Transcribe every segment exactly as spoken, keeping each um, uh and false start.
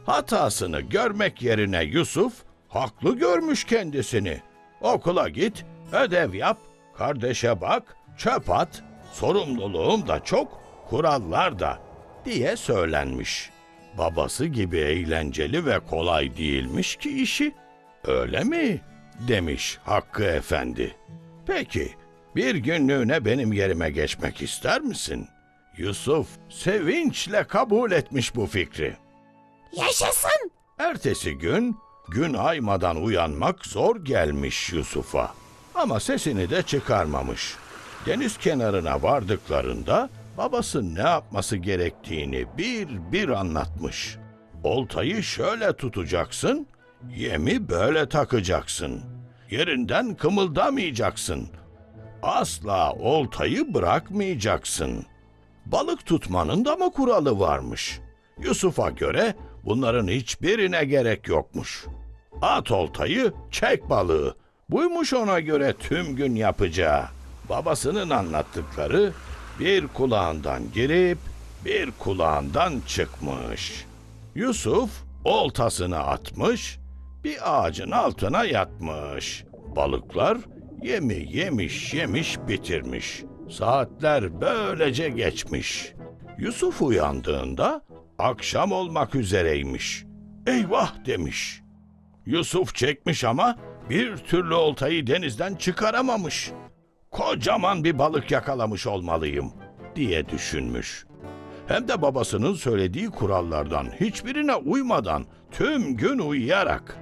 Hatasını görmek yerine Yusuf haklı görmüş kendisini. Okula git, ödev yap, kardeşe bak, çöp at, sorumluluğum da çok, kurallar da diye söylenmiş. Babası gibi eğlenceli ve kolay değilmiş ki işi. Öyle mi? Demiş Hakkı Efendi. Peki, bir günlüğüne benim yerime geçmek ister misin? Yusuf sevinçle kabul etmiş bu fikri. Yaşasın! Ertesi gün, gün aymadan uyanmak zor gelmiş Yusuf'a. Ama sesini de çıkarmamış. Deniz kenarına vardıklarında babası ne yapması gerektiğini bir bir anlatmış. Oltayı şöyle tutacaksın, yemi böyle takacaksın. Yerinden kımıldamayacaksın. Asla oltayı bırakmayacaksın. Balık tutmanın da mı kuralı varmış? Yusuf'a göre bunların hiçbirine gerek yokmuş. At oltayı, çek balığı. Buymuş ona göre tüm gün yapacağı. Babasının anlattıkları bir kulağından girip bir kulağından çıkmış. Yusuf oltasını atmış, bir ağacın altına yatmış. Balıklar yemi yemiş yemiş bitirmiş. Saatler böylece geçmiş. Yusuf uyandığında akşam olmak üzereymiş. Eyvah demiş. Yusuf çekmiş ama bir türlü oltayı denizden çıkaramamış. Kocaman bir balık yakalamış olmalıyım diye düşünmüş. Hem de babasının söylediği kurallardan hiçbirine uymadan tüm gün uyuyarak.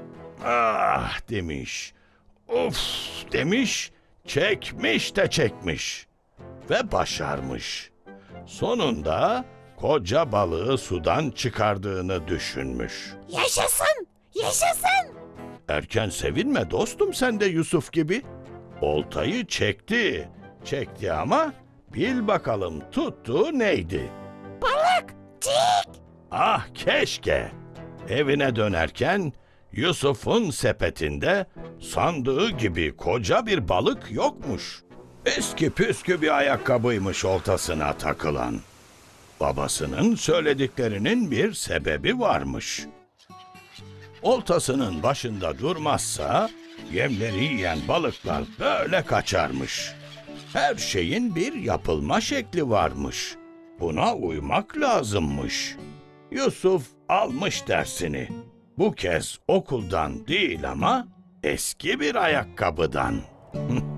Ah demiş. Of demiş. Çekmiş de çekmiş. Ve başarmış. Sonunda koca balığı sudan çıkardığını düşünmüş. Yaşasın! Yaşasın! Erken sevinme dostum sen de Yusuf gibi. Oltayı çekti. Çekti ama bil bakalım tuttuğu neydi? Balık! Cik! Ah keşke. Evine dönerken Yusuf'un sepetinde sandığı gibi koca bir balık yokmuş. Eski püskü bir ayakkabıymış oltasına takılan. Babasının söylediklerinin bir sebebi varmış. Oltasının başında durmazsa yemleri yiyen balıklar böyle kaçarmış. Her şeyin bir yapılma şekli varmış. Buna uymak lazımmış. Yusuf almış dersini. Bu kez okuldan değil ama eski bir ayakkabıdan.